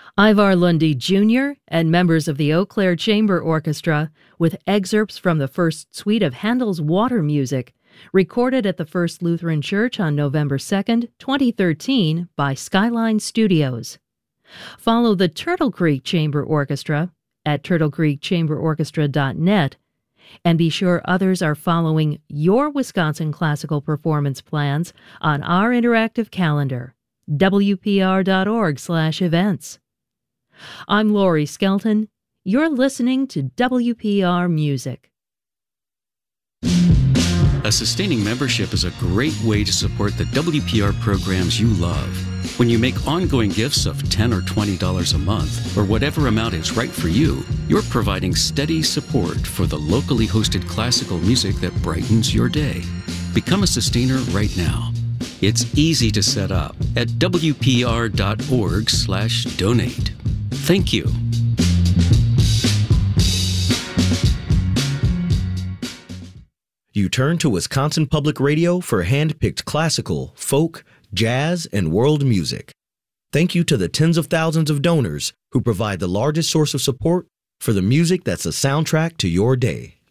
Ivar Lundy Jr. and members of the Eau Claire Chamber Orchestra with excerpts from the first suite of Handel's Water Music, recorded at the First Lutheran Church on November 2, 2013 by Skyline Studios. Follow the Turtle Creek Chamber Orchestra at turtlecreekchamberorchestra.net, and be sure others are following your Wisconsin classical performance plans on our interactive calendar, wpr.org/events. I'm Lori Skelton. You're listening to WPR Music. A sustaining membership is a great way to support the WPR programs you love. When you make ongoing gifts of $10 or $20 a month, or whatever amount is right for you, you're providing steady support for the locally hosted classical music that brightens your day. Become a sustainer right now. It's easy to set up at wpr.org/donate. Thank you. You turn to Wisconsin Public Radio for hand-picked classical, folk, jazz, and world music. Thank you to the tens of thousands of donors who provide the largest source of support for the music that's the soundtrack to your day.